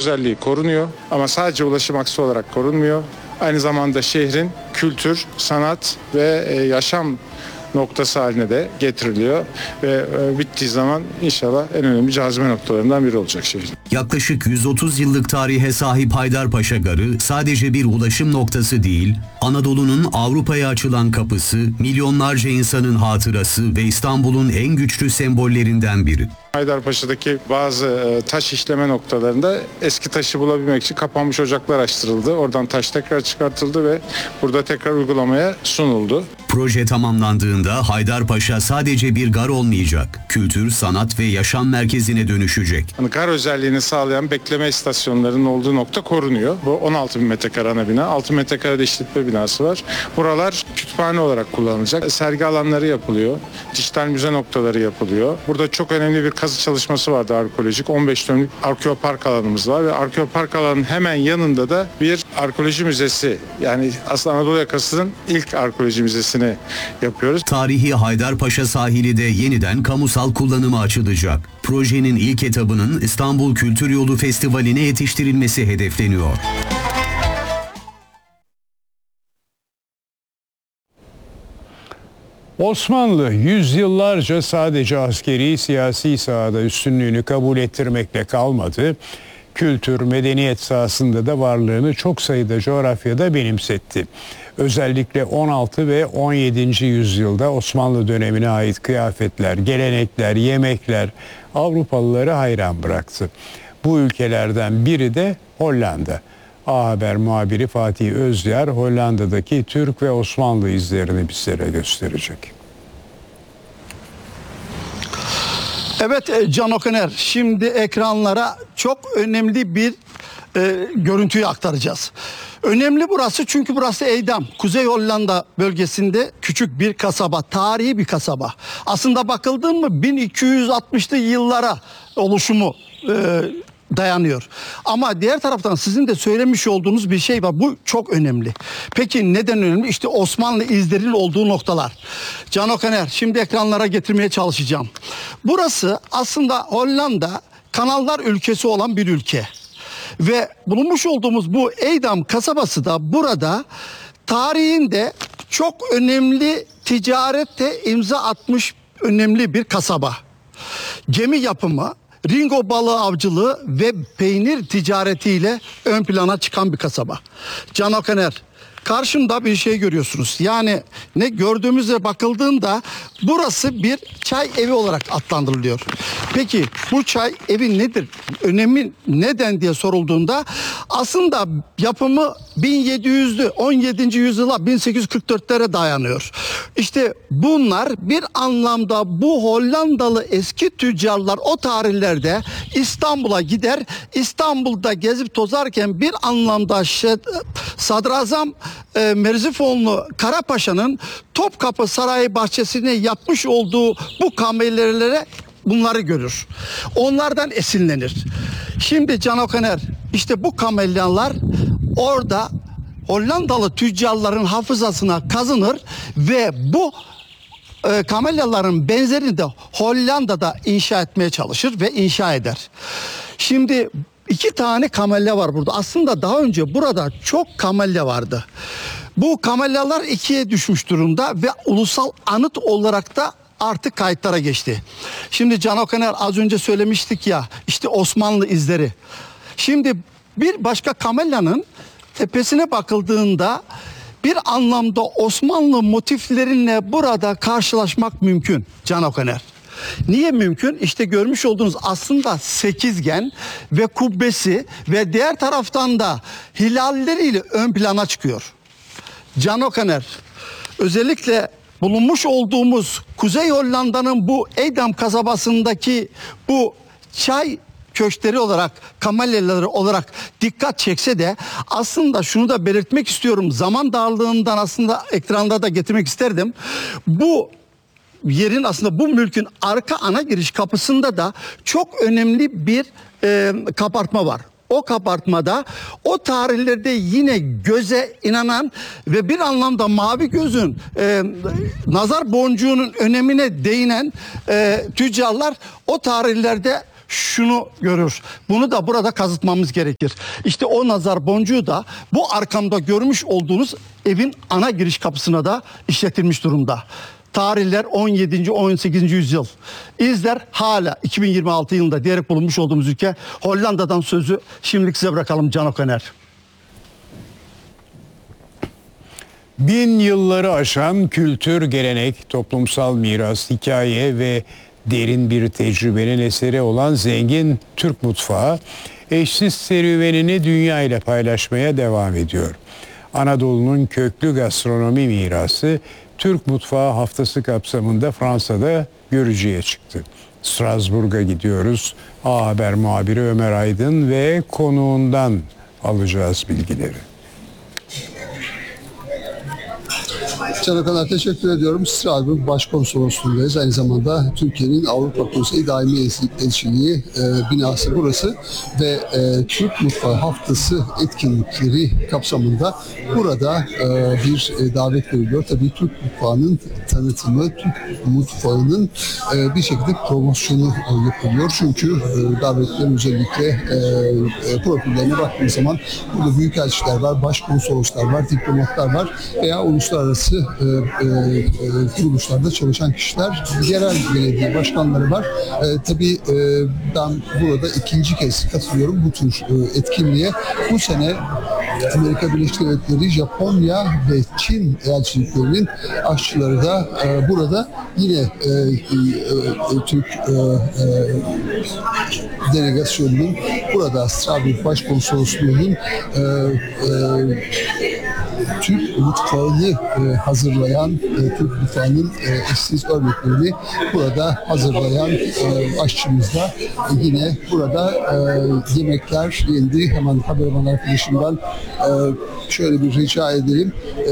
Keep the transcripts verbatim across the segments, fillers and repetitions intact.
özelliği korunuyor ama sadece ulaşım aksı olarak korunmuyor. Aynı zamanda şehrin kültür, sanat ve yaşam noktası haline de getiriliyor ve bittiği zaman inşallah en önemli cazibe noktalarından biri olacak şehir. Yaklaşık yüz otuz yıllık tarihe sahip Haydarpaşa Garı sadece bir ulaşım noktası değil, Anadolu'nun Avrupa'ya açılan kapısı, milyonlarca insanın hatırası ve İstanbul'un en güçlü sembollerinden biri. Haydarpaşa'daki bazı taş işleme noktalarında eski taşı bulabilmek için kapanmış ocaklar açtırıldı. Oradan taş tekrar çıkartıldı ve burada tekrar uygulamaya sunuldu. Proje tamamlandığında Haydarpaşa sadece bir gar olmayacak, kültür, sanat ve yaşam merkezine dönüşecek. Yani gar özelliğini sağlayan bekleme istasyonlarının olduğu nokta korunuyor. Bu on altı bin metrekare ana bina, altı metrekare de işletme binası var. Buralar kütüphane olarak kullanılacak. Sergi alanları yapılıyor, dijital müze noktaları yapılıyor. Burada çok önemli bir kazı çalışması vardı arkeolojik. on beş dönümlük arkeopark alanımız var ve arkeopark alanının hemen yanında da bir arkeoloji müzesi, yani aslında Anadolu yakasının ilk arkeoloji müzesini yapıyoruz. Tarihi Haydarpaşa sahili de yeniden kamusal kullanıma açılacak. Projenin ilk etabının İstanbul Kültür Yolu Festivali'ne yetiştirilmesi hedefleniyor. Osmanlı yüzyıllarca sadece askeri, siyasi sahada üstünlüğünü kabul ettirmekle kalmadı. Kültür, medeniyet sahasında da varlığını çok sayıda coğrafyada benimsetti. Özellikle on altı ve on yedinci yüzyılda Osmanlı dönemine ait kıyafetler, gelenekler, yemekler Avrupalıları hayran bıraktı. Bu ülkelerden biri de Hollanda. A Haber muhabiri Fatih Özyar Hollanda'daki Türk ve Osmanlı izlerini bizlere gösterecek. Evet Can Okaner, şimdi ekranlara çok önemli bir e, görüntüyü aktaracağız. Önemli burası çünkü burası Edam, Kuzey Hollanda bölgesinde küçük bir kasaba, tarihi bir kasaba. Aslında bakıldın mı bin iki yüz altmışlı yıllara oluşumu e, dayanıyor. Ama diğer taraftan sizin de söylemiş olduğunuz bir şey var. Bu çok önemli. Peki neden önemli? İşte Osmanlı izlerinin olduğu noktalar. Can Okaner, şimdi ekranlara getirmeye çalışacağım. Burası aslında Hollanda kanallar ülkesi olan bir ülke. Ve bulunmuş olduğumuz bu Edam kasabası da burada tarihinde çok önemli ticarette imza atmış önemli bir kasaba. Gemi yapımı, ringo balığı avcılığı ve peynir ticaretiyle ön plana çıkan bir kasaba. Can Okaner, karşımda bir şey görüyorsunuz. Yani ne gördüğümüzde bakıldığında burası bir çay evi olarak adlandırılıyor. Peki bu çay evi nedir? Önemi neden diye sorulduğunda aslında yapımı bin yedi yüzlü on yedinci yüzyıla bin sekiz yüz kırk dörtlere dayanıyor. İşte bunlar bir anlamda bu Hollandalı eski tüccarlar o tarihlerde İstanbul'a gider. İstanbul'da gezip tozarken bir anlamda Sadrazam e, Merzifonlu Karapaşa'nın Topkapı Sarayı bahçesine yapmış olduğu bu kamellerlere bunları görür. Onlardan esinlenir. Şimdi Can Okaner, işte bu kamelyalar orada Hollandalı tüccarların hafızasına kazınır ve bu e, kamelyaların benzerini de Hollanda'da inşa etmeye çalışır ve inşa eder. Şimdi iki tane kamelya var burada. Aslında daha önce burada çok kamelya vardı. Bu kamelyalar ikiye düşmüş durumda ve ulusal anıt olarak da artık kayıtlara geçti. Şimdi Can Okaner, az önce söylemiştik ya, işte Osmanlı izleri. Şimdi bir başka kamelyanın tepesine bakıldığında bir anlamda Osmanlı motiflerinle burada karşılaşmak mümkün Can Okaner. Niye mümkün? İşte görmüş olduğunuz aslında sekizgen ve kubbesi ve diğer taraftan da hilalleriyle ön plana çıkıyor. Can Okaner, özellikle bulunmuş olduğumuz Kuzey Hollanda'nın bu Edam kasabasındaki bu çay köşkleri olarak, kamelyaları olarak dikkat çekse de aslında şunu da belirtmek istiyorum. Zaman darlığından aslında ekranda da getirmek isterdim. Bu yerin aslında bu mülkün arka ana giriş kapısında da çok önemli bir e, kabartma var. O kabartmada o tarihlerde yine göze inanan ve bir anlamda mavi gözün e, nazar boncuğunun önemine değinen e, tüccarlar o tarihlerde şunu görür. Bunu da burada kazıtmamız gerekir. İşte o nazar boncuğu da bu arkamda görmüş olduğunuz evin ana giriş kapısına da işletilmiş durumda. Tarihler on yedinci on sekizinci yüzyıl. İzler hala iki bin yirmi altı yılında diyerek bulunmuş olduğumuz ülke Hollanda'dan sözü şimdilik size bırakalım Can Okener. Bin yılları aşan kültür, gelenek, toplumsal miras, hikaye ve derin bir tecrübenin eseri olan zengin Türk mutfağı eşsiz serüvenini dünya ile paylaşmaya devam ediyor. Anadolu'nun köklü gastronomi mirası Türk Mutfağı Haftası kapsamında Fransa'da görücüye çıktı. Strasbourg'a gidiyoruz. A Haber muhabiri Ömer Aydın ve konuğundan alacağız bilgileri. Can Okener, teşekkür ediyorum. Strasbourg Başkonsolosluğu'ndayız. Aynı zamanda Türkiye'nin Avrupa Konseyi Daimi Elçiliği e, binası burası ve e, Türk Mutfağı Haftası etkinlikleri kapsamında burada e, bir e, davet veriliyor. Tabii Türk mutfağının tanıtımı, Türk mutfağının e, bir şekilde promosyonu e, yapılıyor. Çünkü e, davetlerin özellikle e, e, profillerine baktığımız zaman burada büyükelçiler var, başkonsoloslar var, diplomatlar var veya uluslararası e, e, e, kuruluşlarda çalışan kişiler, yerel belediye başkanları var. E, tabii e, ben burada ikinci kez katılıyorum bu tür e, etkinliğe. Bu sene Amerika Birleşik Devletleri, Japonya ve Çin elçiliklerinin aşçıları da e, burada yine e, e, e, Türk e, e, delegasyonunun burada Strasbourg Başkonsolosluğu'nun e, e, Türk mutfağını e, hazırlayan, e, Türk mutfağının e, eşsiz örneklerini burada hazırlayan e, aşçımız da e, yine burada e, yemekler yendi. Hemen kameraman arkadaşımdan e, şöyle bir rica edelim. E,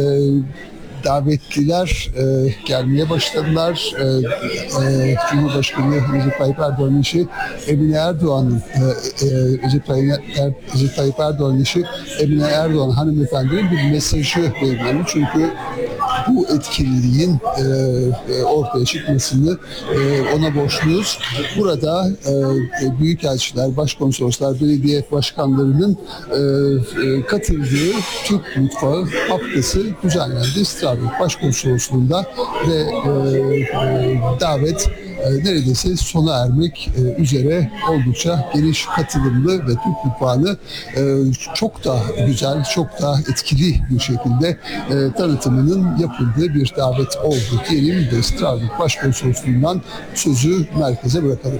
davetliler e, gelmeye başladılar. E, e, Cumhurbaşkanı Recep Tayyip Erdoğan'ın eşi Emine Erdoğan'ın e, e, Recep, Tayyip Er, Recep Tayyip Erdoğan'ın eşi Emine Erdoğan hanımefendinin bir mesajı verilmeli. Çünkü bu etkinliğin e, e, ortaya çıkmasını e, ona borçluyuz. Burada e, büyükelçiler, başkonsoloslar, belediye başkanlarının e, e, katıldığı Türk Mutfağı Haftası düzenlendi Strasbourg Başkonsolosluğu'nda ve e, e, davet e, neredeyse sona ermek e, üzere oldukça geniş katılımlı ve Türk mutfağını e, çok da güzel, çok da etkili bir şekilde e, tanıtımının yapıldığı bir davet oldu diyelim ve Strasbourg Başkonsolosluğu'ndan sözü merkeze bırakalım.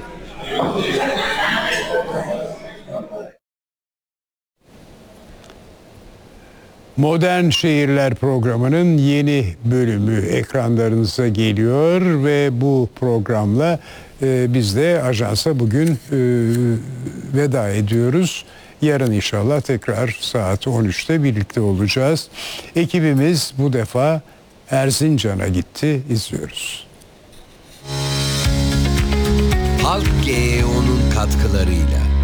Modern Şehirler programının yeni bölümü ekranlarınıza geliyor ve bu programla e, biz de ajansa bugün e, veda ediyoruz. Yarın inşallah tekrar saat on üçte birlikte olacağız. Ekibimiz bu defa Erzincan'a gitti. İzliyoruz. Halk G E O'nun katkılarıyla